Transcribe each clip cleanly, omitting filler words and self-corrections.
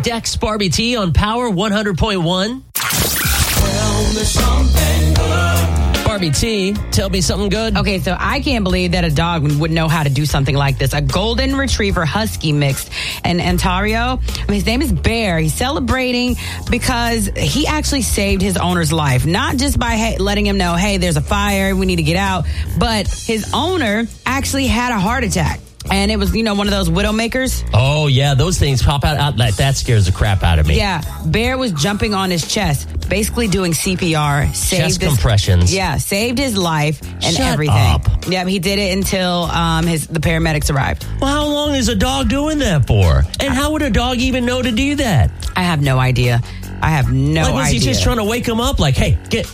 Dex Barbie T on Power 100.1. Tell me something good. Barbie T, tell me something good. Okay, so I can't believe that a dog would know how to do something like this. A golden retriever husky mix in Ontario. His name is Bear. He's celebrating because he actually saved his owner's life. Not just by letting him know, hey, there's a fire, we need to get out. But his owner actually had a heart attack. And it was, one of those widowmakers. Oh, yeah, those things pop out. That scares the crap out of me. Yeah, Bear was jumping on his chest, basically doing CPR. Chest compressions. Yeah, saved his life and Shut everything. up. Yeah, he did it until the paramedics arrived. Well, how long is a dog doing that for? And how would a dog even know to do that? I have no idea. I have no idea. Was he just trying to wake him up? Like, hey, get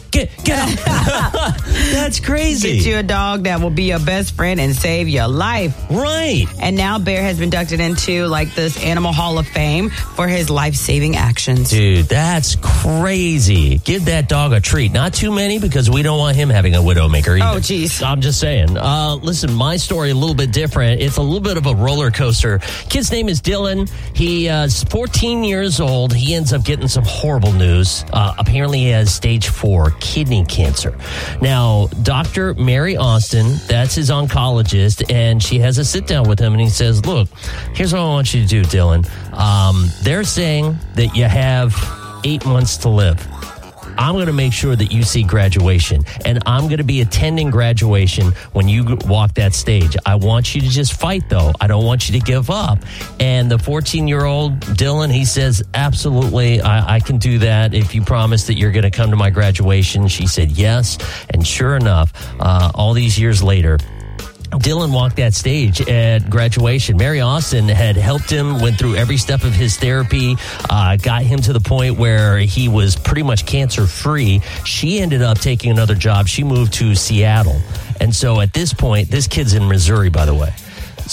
up. That's crazy. Get you a dog that will be your best friend and save your life. Right. And now Bear has been inducted into this Animal Hall of Fame for his life-saving actions. Dude, that's crazy. Give that dog a treat. Not too many because we don't want him having a widowmaker either. Oh, geez. I'm just saying. Listen, my story a little bit different. It's a little bit of a roller coaster. Kid's name is Dylan. He is 14 years old. He ends up getting some horrible news. Apparently he has stage 4 kidney cancer. Now, Dr. Mary Austin, that's his oncologist, and she has a sit down with him and he says, look, here's what I want you to do, Dylan. They're saying that you have 8 months to live. I'm going to make sure that you see graduation, and I'm going to be attending graduation when you walk that stage. I want you to just fight, though. I don't want you to give up. And the 14-year-old Dylan, he says, absolutely, I can do that if you promise that you're going to come to my graduation. She said yes, and sure enough, all these years later, Dylan walked that stage at graduation. Mary Austin had helped him, went through every step of his therapy, got him to the point where he was pretty much cancer-free. She ended up taking another job. She moved to Seattle. And so at this point, this kid's in Missouri, by the way.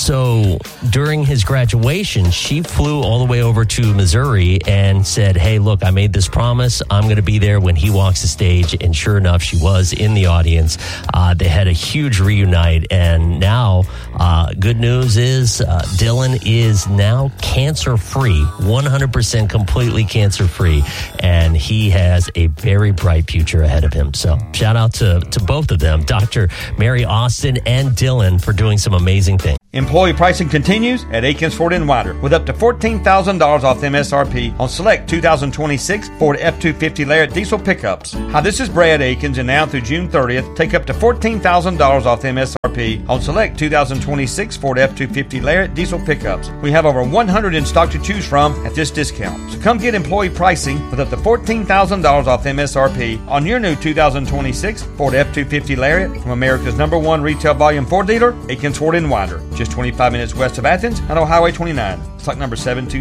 So during his graduation, she flew all the way over to Missouri and said, hey, look, I made this promise. I'm going to be there when he walks the stage. And sure enough, she was in the audience. They had a huge reunite. And now, good news is Dylan is now cancer-free, 100% completely cancer-free. And he has a very bright future ahead of him. So shout out to both of them, Dr. Mary Austin and Dylan, for doing some amazing things. Employee pricing continues at Akins Ford & Winder with up to $14,000 off MSRP on select 2026 Ford F-250 Lariat diesel pickups. Hi, this is Brad Akins, and now through June 30th, take up to $14,000 off MSRP on select 2026 Ford F-250 Lariat diesel pickups. We have over 100 in stock to choose from at this discount. So come get employee pricing with up to $14,000 off MSRP on your new 2026 Ford F-250 Lariat from America's #1 retail volume Ford dealer, Akins Ford & Winder. Just 25 minutes west of Athens and on Highway 29. Stock number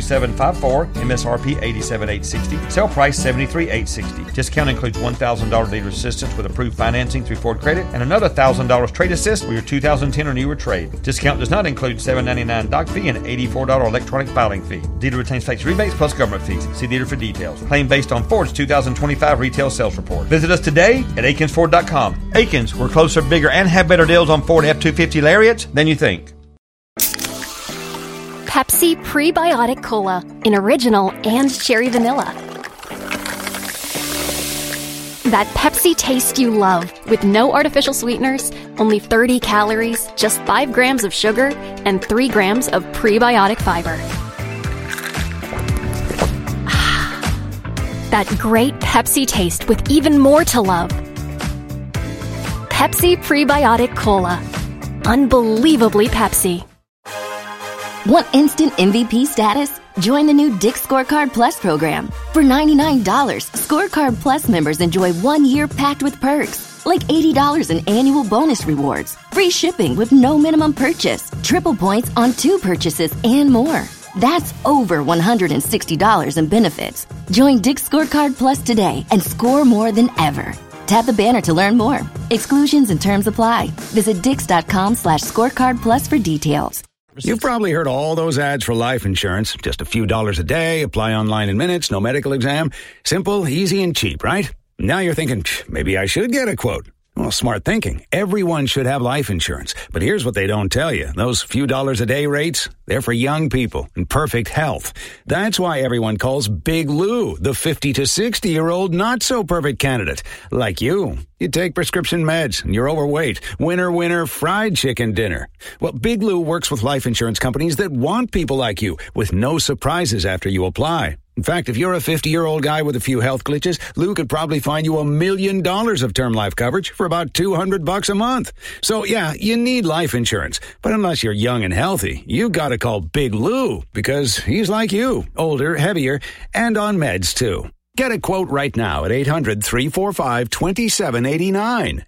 72754, MSRP $87,860. Sale price $73,860. Discount includes $1,000 dealer assistance with approved financing through Ford Credit and another $1,000 trade assist with your 2010 or newer trade. Discount does not include $7.99 doc fee and $84 electronic filing fee. Dealer retains tax rebates plus government fees. See dealer for details. Claim based on Ford's 2025 retail sales report. Visit us today at AkinsFord.com. Akins, we're closer, bigger, and have better deals on Ford F-250 Lariats than you think. Pepsi Prebiotic Cola in original and cherry vanilla. That Pepsi taste you love with no artificial sweeteners, only 30 calories, just 5 grams of sugar, and 3 grams of prebiotic fiber. That great Pepsi taste with even more to love. Pepsi Prebiotic Cola. Unbelievably Pepsi. Want instant MVP status? Join the new Dick's Scorecard Plus program. For $99, Scorecard Plus members enjoy 1 year packed with perks, like $80 in annual bonus rewards, free shipping with no minimum purchase, triple points on 2 purchases, and more. That's over $160 in benefits. Join Dick's Scorecard Plus today and score more than ever. Tap the banner to learn more. Exclusions and terms apply. Visit Dix.com/scorecard plus for details. You've probably heard all those ads for life insurance. Just a few dollars a day, apply online in minutes, no medical exam. Simple, easy, and cheap, right? Now you're thinking, maybe I should get a quote. Well, smart thinking. Everyone should have life insurance. But here's what they don't tell you. Those few dollars a day rates, they're for young people in perfect health. That's why everyone calls Big Lou the 50 to 60-year-old not-so-perfect candidate. Like you. You take prescription meds and you're overweight. Winner, fried chicken dinner. Well, Big Lou works with life insurance companies that want people like you with no surprises after you apply. In fact, if you're a 50-year-old guy with a few health glitches, Lou could probably find you $1 million of term life coverage for about $200 a month. So, yeah, you need life insurance. But unless you're young and healthy, you gotta call Big Lou because he's like you, older, heavier, and on meds, too. Get a quote right now at 800-345-2789.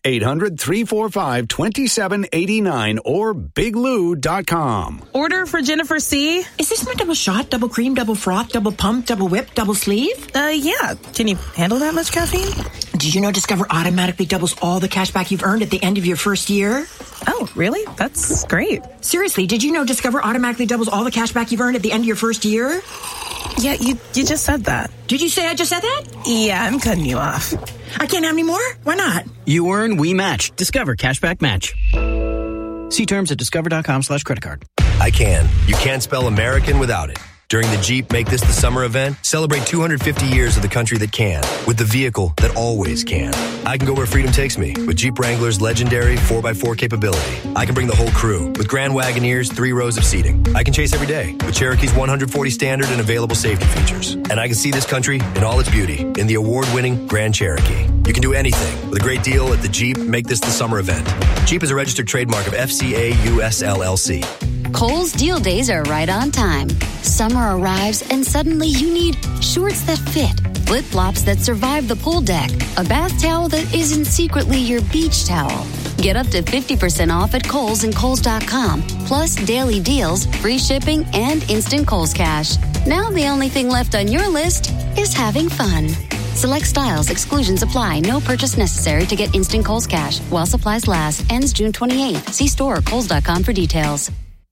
800-345-2789 or biglou.com. Order for Jennifer C. Is this my double shot, double cream, double froth, double pump, double whip, double sleeve? Yeah. Can you handle that much caffeine? Did you know Discover automatically doubles all the cash back you've earned at the end of your first year? Oh, really? That's great. Seriously, did you know Discover automatically doubles all the cash back you've earned at the end of your first year? Yeah, you just said that. Did you say I just said that? Yeah, I'm cutting you off. I can't have any more? Why not? You earn, we match. Discover Cashback Match. See terms at discover.com/creditcard. I can. You can't spell American without it. During the Jeep Make This the Summer event, celebrate 250 years of the country that can, with the vehicle that always can. I can go where freedom takes me, with Jeep Wrangler's legendary 4x4 capability. I can bring the whole crew, with Grand Wagoneer's 3 rows of seating. I can chase every day, with Cherokee's 140 standard and available safety features. And I can see this country in all its beauty, in the award-winning Grand Cherokee. You can do anything, with a great deal at the Jeep Make This the Summer event. Jeep is a registered trademark of FCA US LLC. Kohl's Deal Days are right on time. Summer arrives and suddenly you need shorts that fit, flip-flops that survive the pool deck, a bath towel that isn't secretly your beach towel. Get up to 50% off at Kohl's and Kohls.com, plus daily deals, free shipping, and instant Kohl's Cash. Now the only thing left on your list is having fun. Select styles, exclusions apply. No purchase necessary to get instant Kohl's Cash. While supplies last. Ends June 28th. See store or Kohls.com for details.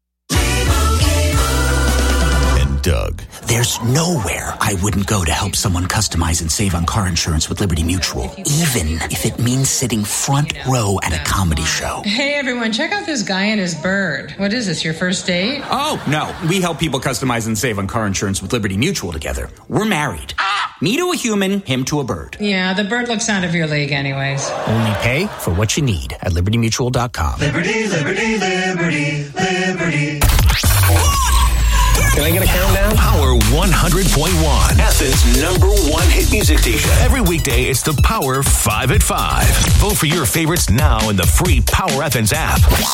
Doug. There's nowhere I wouldn't go to help someone customize and save on car insurance with Liberty Mutual, even if it means sitting front row at a comedy show. Hey, everyone, check out this guy and his bird. What is this, your first date? Oh, no. We help people customize and save on car insurance with Liberty Mutual together. We're married. Me to a human, him to a bird. Yeah, the bird looks out of your league anyways. Only pay for what you need at libertymutual.com. Liberty, liberty, liberty, liberty. Can I get a countdown? Power 100.1, Athens' #1 hit music station. Every weekday, it's the Power 5 at 5. Vote for your favorites now in the free Power Athens app.